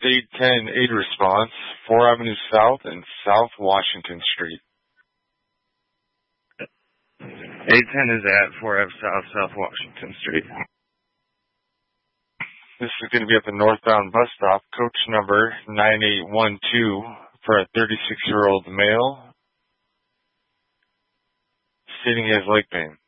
Aid 10, aid response, 4 Avenue South and South Washington Street. Aid 10 is at 4 Ave South, South Washington Street. This is going to be at the northbound bus stop, coach number 9812 for a 36-year-old male stating he has leg pain.